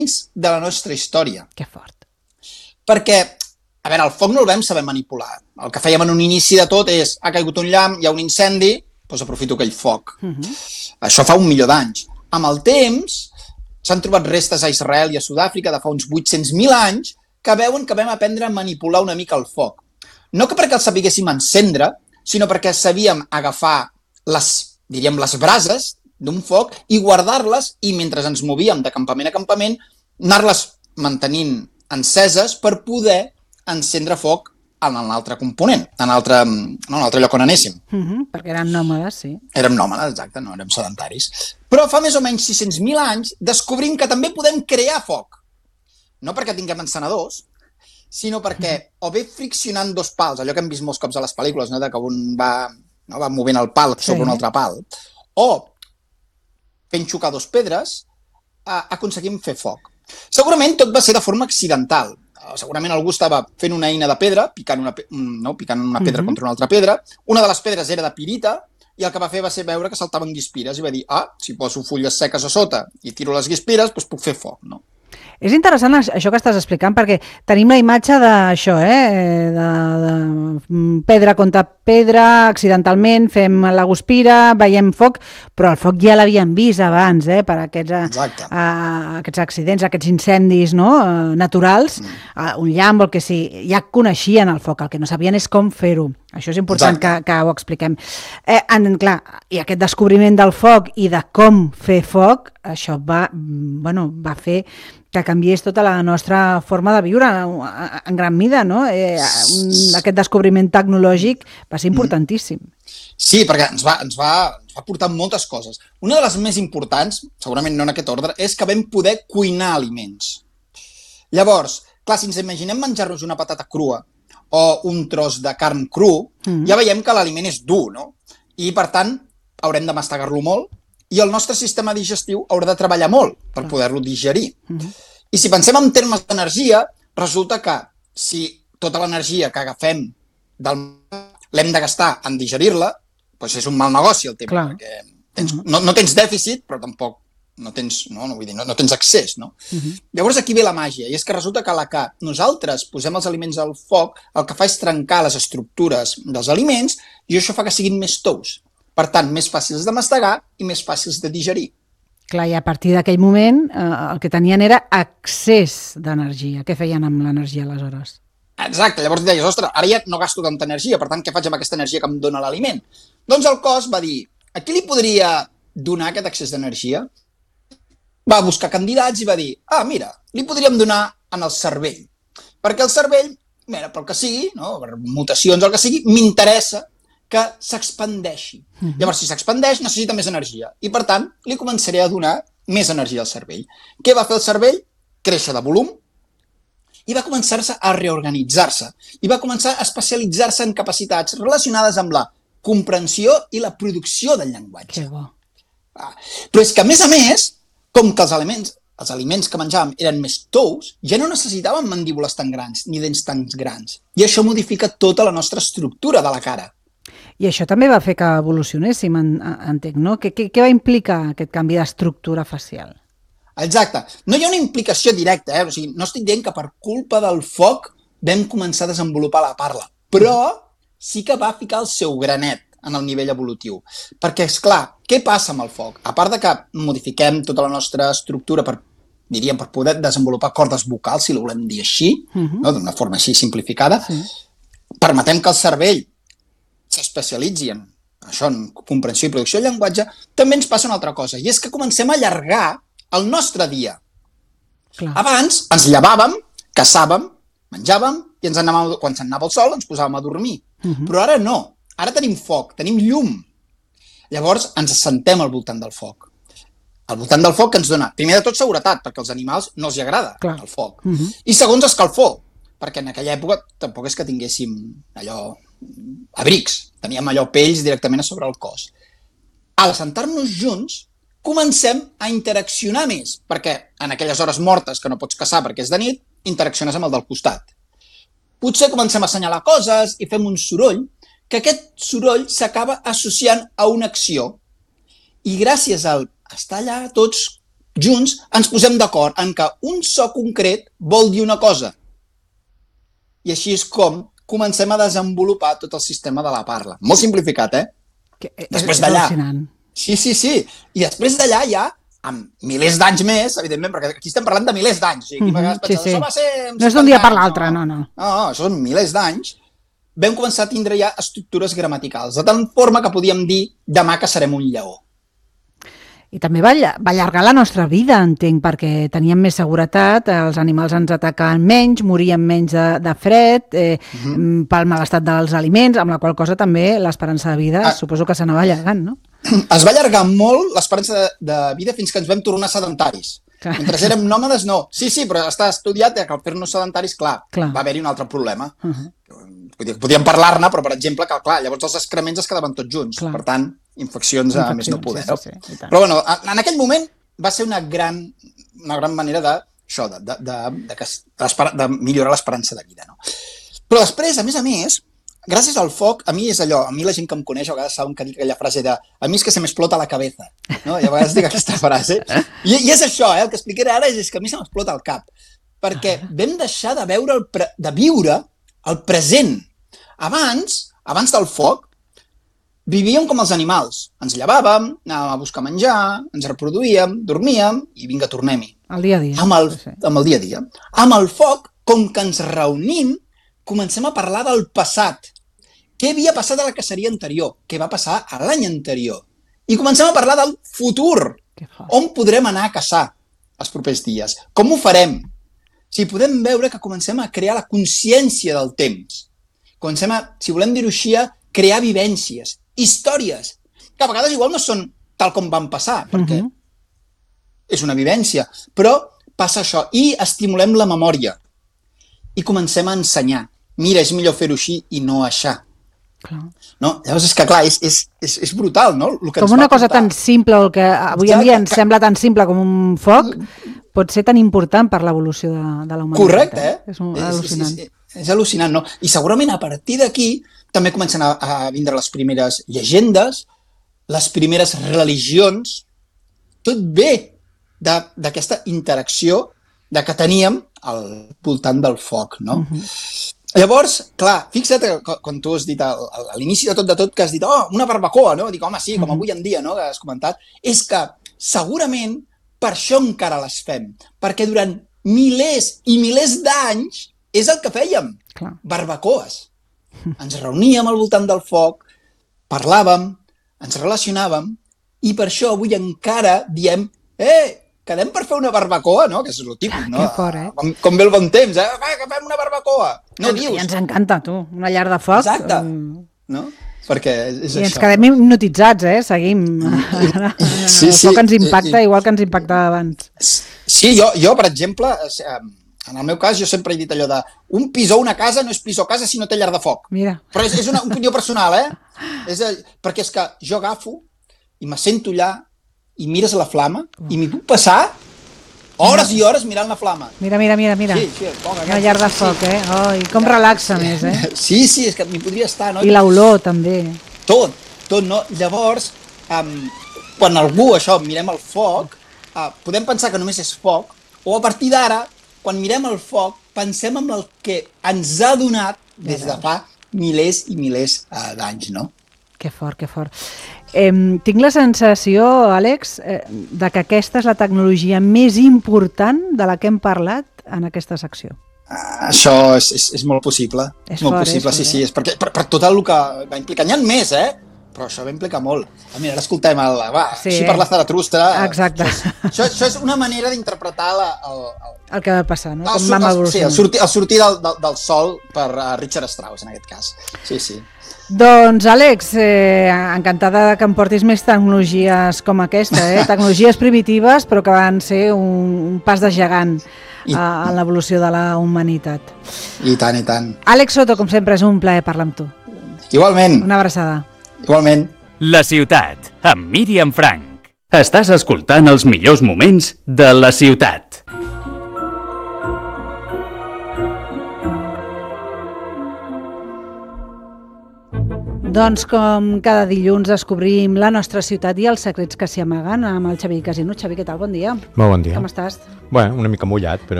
de la nostra història. Que fort. Perquè, a veure, el foc no el vam saber manipular. El que fèiem en un inici de tot és, ha caigut un llamp, hi ha un incendi, doncs aprofito aquell foc. Això fa 1 milió d'anys. Amb el temps, s'han trobat restes a Israel i a Sud-àfrica de fa uns 800.000 anys que veuen que vam aprendre a manipular una mica el foc. No que perquè el sabíssim encendre, sinó perquè sabíem agafar les brases d'un foc i guardar-les i mentre ens movíem de campament a campament anar-les mantenint enceses per poder encendre foc en l'altre component, en l'altre lloc on anéssim. Perquè eren nòmades, sí. Érem nòmades, exacte, no érem sedentaris. Però fa més o menys 600.000 anys descobrim que també podem crear foc. No perquè tinguem encenedors, sinó perquè o bé friccionant 2 pals, allò que hem vist molts cops a les pel·lícules, no? Que un va movent el pal sobre un altre pal, o fent xocar 2 pedres, aconseguim fer foc. Segurament tot va ser de forma accidental. Segurament algú estava fent una eina de pedra, picant una pedra contra una altra pedra. Una de les pedres era de pirita i el que va fer va ser veure que saltaven guispires i va dir, si poso fulles seques a sota i tiro les guispires, doncs puc fer foc, no? És interessant això que estàs explicant perquè tenim la imatge d'això, de pedra contra pedra, accidentalment fem la guspira, veiem foc, però el foc ja l'havíem vist abans, per aquests accidents, aquests incendis naturals, un llamp o el que sigui, ja coneixien el foc, el que no sabien és com fer-ho. Això és important que ho expliquem. Clar, i aquest descobriment del foc i de com fer foc, això va fer que canviés tota la nostra forma de viure en gran mida, no? Aquest descobriment tecnològic va ser importantíssim. Sí, perquè ens va portar moltes coses. Una de les més importants, segurament no en aquest ordre, és que vam poder cuinar aliments. Llavors, clar, si ens imaginem menjar-nos una patata crua o un tros de carn cru, ja veiem que l'aliment és dur, no? I, per tant, haurem de mastegar-lo molt i el nostre sistema digestiu haurà de treballar molt per poder-lo digerir. I si pensem en termes d'energia, resulta que si tota l'energia que agafem l'hem de gastar en digerir-la, doncs és un mal negoci el tema, perquè no tens dèficit, però tampoc no tens accés, no? Llavors aquí ve la màgia, i és que resulta que la que nosaltres posem els aliments al foc, el que fa és trencar les estructures dels aliments i això fa que siguin més tous. Per tant, més fàcils de mastegar i més fàcils de digerir. Clar, i a partir d'aquell moment el que tenien era accés d'energia. Què feien amb l'energia aleshores? Exacte, llavors deies, ostres, ara ja no gasto tanta energia, per tant, què faig amb aquesta energia que em dona l'aliment? Doncs el cos va dir, a qui li podria donar aquest accés d'energia? Va buscar candidats i va dir, mira, li podríem donar en el cervell, perquè el cervell, pel que sigui, per mutacions o el que sigui, m'interessa que s'expandeixi. Llavors, si s'expandeix, necessita més energia. I, per tant, li començaré a donar més energia al cervell. Què va fer el cervell? Créixer de volum i va començar-se a reorganitzar-se. I va començar a especialitzar-se en capacitats relacionades amb la comprensió i la producció del llenguatge. Que bo. Però és que, a més, com que els aliments que menjàvem eren més tous, ja no necessitàvem mandíbules tan grans ni dents tan grans. I això modifica tota la nostra estructura de la cara. I això també va fer que evolucionéssim, entenc, no? Què va implicar aquest canvi d'estructura facial? Exacte. No hi ha una implicació directa, O sigui, no estic dient que per culpa del foc vam començar a desenvolupar la parla, però sí que va ficar el seu granet en el nivell evolutiu. Perquè, és clar, què passa amb el foc? A part de que modifiquem tota la nostra estructura per poder desenvolupar cordes vocals, si ho volem dir així, d'una forma així simplificada, permetem que el cervell s'especialitzi en això, en comprensió i producció del llenguatge, també ens passa una altra cosa, i és que comencem a allargar el nostre dia. Clar. Abans ens llevàvem, caçàvem, menjàvem, i quan s'anava el sol ens posàvem a dormir. Però ara no, ara tenim foc, tenim llum. Llavors ens assentem al voltant del foc. Al voltant del foc que ens dona, primer de tot, seguretat, perquè als animals no els agrada el foc. I segons, escalfor, perquè en aquella època tampoc és que tinguéssim abrics, teníem pells directament a sobre el cos. Al assentar-nos junts, comencem a interaccionar més, perquè en aquelles hores mortes que no pots caçar perquè és de nit, interacciones amb el del costat. Potser comencem a assenyalar coses i fem un soroll, que aquest soroll s'acaba associant a una acció. I gràcies al estar allà tots junts ens posem d'acord en que un so concret vol dir una cosa. I així és com comencem a desenvolupar tot el sistema de la parla. Molt simplificat, Després d'allà... Sí. I després d'allà ja, amb milers d'anys més, evidentment, perquè aquí estem parlant de milers d'anys. Això va ser... No és d'un dia per l'altre, no. No, això són milers d'anys. Vam començar a tindre ja estructures gramaticals, de tal forma que podíem dir demà caçarem un lleó. I també va allargar la nostra vida, entenc, perquè teníem més seguretat, els animals ens atacaven menys, moríem menys de fred, pel mal estat dels aliments, amb la qual cosa també l'esperança de vida suposo que s'anava allargant, no? Es va allargar molt l'esperança de vida fins que ens vam tornar sedentaris. Mentre érem nòmades, no. Sí, però està estudiat que al fer-nos sedentaris, clar, va haver-hi un altre problema. Podíem parlar-ne, però, per exemple, que clar, llavors els excrements es quedaven tots junts. Per tant, infeccions a més no poder. Però, bueno, en aquell moment va ser una gran manera de millorar l'esperança de vida. Però després, a més, gràcies al foc, a mi és allò, a mi la gent que em coneix a vegades saben que dic aquella frase de a mi és que se m'explota la cabeza, no? I a vegades dic aquesta frase. I és això, el que explicaré ara és que a mi se m'explota el cap, perquè vam deixar de viure el present. Abans del foc, vivíem com els animals. Ens llevàvem, anàvem a buscar menjar, ens reproduïem, dormíem i vinga, tornem-hi. El dia a dia. Amb el dia a dia. Amb el foc, com que ens reunim, comencem a parlar del passat. Què havia passat a la caceria anterior? Què va passar a l'any anterior? I comencem a parlar del futur. On podrem anar a caçar els propers dies? Com ho farem? Si podem veure que comencem a crear la consciència del temps. Comencem a, si volem dir-ho així, a crear vivències, històries, que a vegades igual no són tal com van passar, perquè és una vivència, però passa això, i estimulem la memòria, i comencem a ensenyar. Mira, és millor fer-ho així i no aixà. No? Llavors és que, clar, és brutal, no? Com una cosa tan simple, el que avui en dia ens sembla tan simple com un foc, pot ser tan important per l'evolució de la humanitat. Correcte, És al·lucinant. És al·lucinant, no? I segurament a partir d'aquí també comencen a vindre les primeres llegendes, les primeres religions, tot ve d'aquesta interacció que teníem al voltant del foc, no? Llavors, clar, fixa't, quan tu has dit a l'inici de tot, que has dit, una barbacoa, no? Dic, home, sí, com avui en dia, no?, que has comentat, és que segurament per això encara les fem, perquè durant milers i milers d'anys és el que fèiem, barbacoes. Ens reuníem al voltant del foc, parlàvem, ens relacionàvem, i per això avui encara diem, quedem per fer una barbacoa, no? Que és el típic, no? Que fort, Com ve el bon temps, que fem una barbacoa. No dius? I ens encanta, tu, una llar de foc. Exacte, no? Perquè és això. I ens quedem hipnotitzats, seguim. El foc ens impacta igual que ens impactava abans. Sí, jo, per exemple, en el meu cas, jo sempre he dit allò de un pis o una casa no és pis o casa si no té llar de foc. Mira. Però és una opinió personal, perquè és que jo agafo i me sento allà i mires la flama i m'hi puc passar hores i hores mirant la flama. Mira. Sí, una llar de foc, I com relaxa més, Sí, és que m'hi podria estar, no? I l'olor, també. Tot, no? Llavors, quan algú, mirem el foc, podem pensar que només és foc, o a partir d'ara, quan mirem el foc, pensem en el que ens ha donat des de fa milers i milers d'anys, no? Que fort. Tinc la sensació, Àlex, de que aquesta és la tecnologia més important de la que hem parlat en aquesta secció. Això és molt possible. És molt possible, sí. És perquè per tot el que va implicar. N'hi ha més, però això va implicar molt. Mira, ara escoltem així per la Zaratustra. Exacte. Això és una manera d'interpretar el que va passar, no? Com vam evolucionar. Sí, el sortir del sol per Richard Strauss, en aquest cas. Sí. Doncs, Àlex, encantada que em portis més tecnologies com aquesta, tecnologies primitives, però que van ser un pas de gegant en l'evolució de la humanitat. I tant. Àlex Soto, com sempre, és un plaer parlar amb tu. Igualment. Una abraçada. Igualment. La ciutat, amb Míriam Frank. Estàs escoltant els millors moments de la ciutat. Doncs com cada dilluns descobrim la nostra ciutat i els secrets que s'hi amaguen amb el Xavi Casino. Xavi, què tal? Bon dia. Molt bon dia. Com estàs? Bueno, una mica mullat, però